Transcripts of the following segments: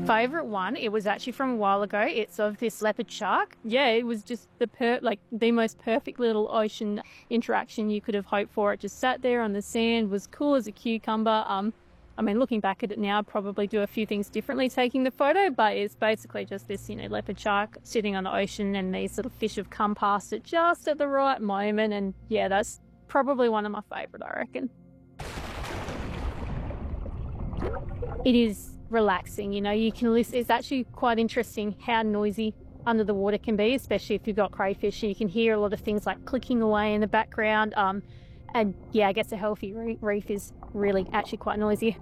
Favourite one, it was actually from a while ago. It's of this leopard shark. Yeah, it was just the most perfect little ocean interaction you could have hoped for. It just sat there on the sand, was cool as a cucumber. Looking back at it now, I'd probably do a few things differently taking the photo, but it's basically just this, leopard shark sitting on the ocean, and these little fish have come past it just at the right moment. And yeah, that's probably one of my favourite, I reckon. It is relaxing, you can listen. It's actually quite interesting how noisy under the water can be, especially if you've got crayfish, and you can hear a lot of things like clicking away in the background. And yeah, I guess a healthy reef is really actually quite noisy.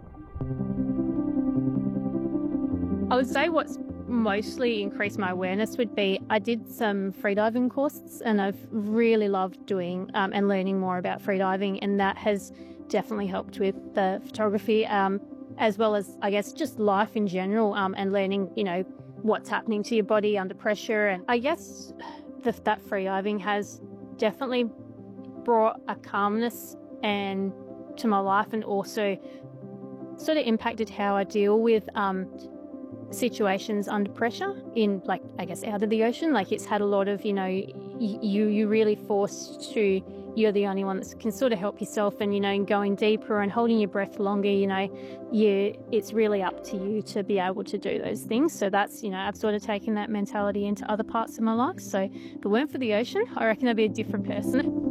I would say what's mostly increased my awareness would be I did some freediving courses, and I've really loved doing and learning more about freediving, and that has definitely helped with the photography, as well as, I guess, just life in general, and learning, what's happening to your body under pressure. And I guess that freediving has definitely brought a calmness and to my life, and also sort of impacted how I deal with situations under pressure in, I guess, out of the ocean. It's had a lot of, you really forced to, you're the only one that can sort of help yourself, and, going deeper and holding your breath longer, it's really up to you to be able to do those things. So that's, I've sort of taken that mentality into other parts of my life. So if it weren't for the ocean, I reckon I'd be a different person.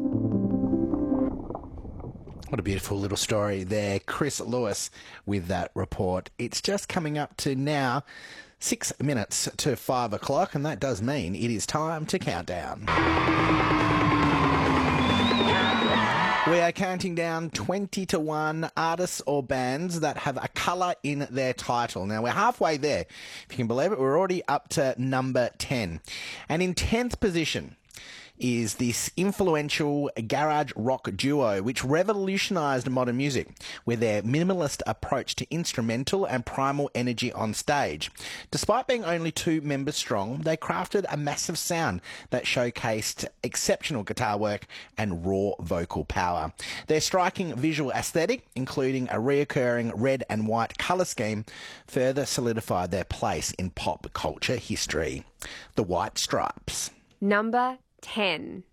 What a beautiful little story there. Chris Lewis with that report. It's just coming up to now 6 minutes to 5 o'clock, and that does mean it is time to count down. We are counting down 20 to 1 artists or bands that have a colour in their title. Now, we're halfway there. If you can believe it, we're already up to number 10. And in 10th position is this influential garage rock duo which revolutionised modern music with their minimalist approach to instrumental and primal energy on stage. Despite being only 2 members strong, they crafted a massive sound that showcased exceptional guitar work and raw vocal power. Their striking visual aesthetic, including a reoccurring red and white colour scheme, further solidified their place in pop culture history. The White Stripes. Number 10.